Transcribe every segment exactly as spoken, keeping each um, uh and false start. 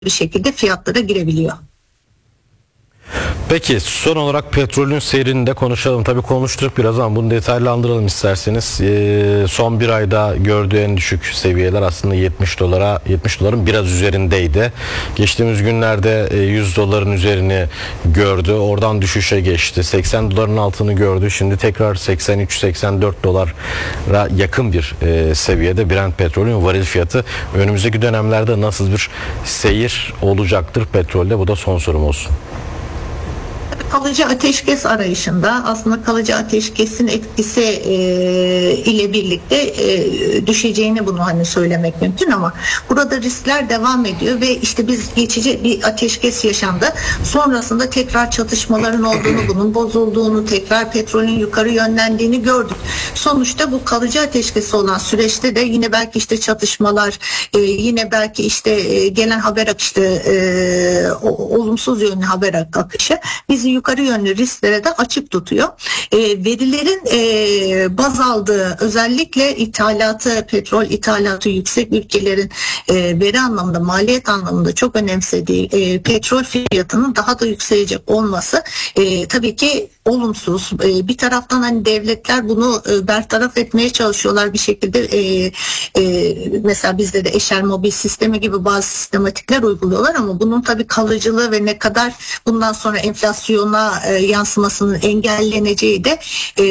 bir şekilde fiyatlara girebiliyor. Peki son olarak petrolün seyrini de konuşalım. Tabii konuştuk biraz ama bunu detaylandıralım isterseniz. Ee, son bir ayda gördüğü en düşük seviyeler aslında yetmiş dolara, yetmiş doların biraz üzerindeydi. Geçtiğimiz günlerde yüz doların üzerini gördü. Oradan düşüşe geçti. seksen doların altını gördü. Şimdi tekrar seksen üç seksen dört dolara yakın bir e, seviyede Brent petrolün varil fiyatı. Önümüzdeki dönemlerde nasıl bir seyir olacaktır petrolde? Bu da son sorum olsun. Kalıcı ateşkes arayışında aslında kalıcı ateşkesin etkisi e, ile birlikte e, düşeceğini bunu hani söylemek mümkün ama burada riskler devam ediyor ve işte biz geçici bir ateşkes yaşandı. Sonrasında tekrar çatışmaların olduğunu, bunun bozulduğunu, tekrar petrolün yukarı yönlendiğini gördük. Sonuçta bu kalıcı ateşkesi olan süreçte de yine belki işte çatışmalar, e, yine belki işte e, gelen haber akışı, e, olumsuz yönlü haber akışı bizi yukarı yönlü risklere de açık tutuyor. E, verilerin e, baz aldığı özellikle ithalatı, petrol ithalatı yüksek ülkelerin e, veri anlamında, maliyet anlamında çok önemsediği e, petrol fiyatının daha da yükselecek olması e, tabii ki olumsuz. E, bir taraftan hani devletler bunu e, bertaraf etmeye çalışıyorlar bir şekilde. E, e, mesela bizde de eşer mobil sistemi gibi bazı sistematikler uyguluyorlar ama bunun tabii kalıcılığı ve ne kadar bundan sonra enflasyona e, yansımasının engelleneceği de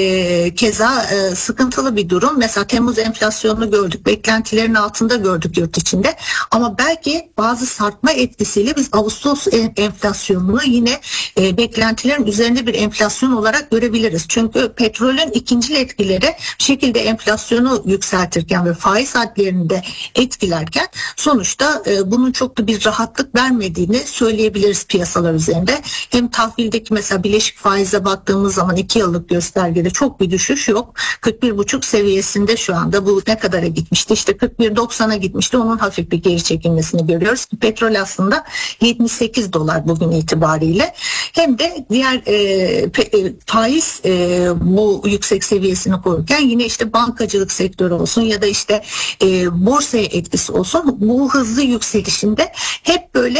e, keza e, sıkıntılı bir durum. Mesela Temmuz enflasyonunu gördük. Beklentilerin altında gördük yurt içinde. Ama belki bazı sarkma etkisiyle biz Ağustos enflasyonunu yine e, beklentilerin üzerinde bir enflasyon olarak görebiliriz. Çünkü petrolün ikincil etkileri bir şekilde enflasyonu yükseltirken ve faiz hadlerini de etkilerken sonuçta e, bunun çok da bir rahatlık vermediğini söyleyebiliriz piyasalar üzerinde. Hem tahvildeki mesela bileşik faize baktığımız zaman iki yıllık göstergede çok bir düşüş yok. kırk bir buçuk seviyesinde şu anda bu ne kadara gitmişti? İşte kırk bir doksan'a gitmişti. Onun hafif bir geri çekilmesini görüyoruz. Petrol aslında yetmiş sekiz dolar bugün itibariyle. Hem de diğer e, pe, e, faiz e, bu yüksek seviyesini korurken yine işte bankacılık sektörü olsun ya da işte e, borsaya etkisi olsun bu hızlı yükselişinde hep böyle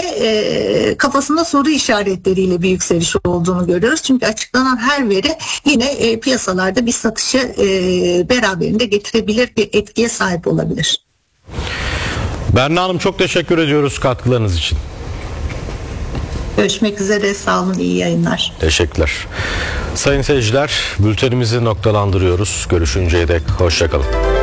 e, kafasında soru işaretleriyle bir yükseliş olduğunu görüyoruz. Çünkü açıklanan her veri yine e, piyasalarda bir satışı e, beraberinde getirebilir bir etkiye sahip olabilir. Berna Hanım çok teşekkür ediyoruz katkılarınız için. Görüşmek üzere. Sağ olun. İyi yayınlar. Teşekkürler. Sayın seyirciler, bültenimizi noktalandırıyoruz. Görüşünceye dek hoşça kalın.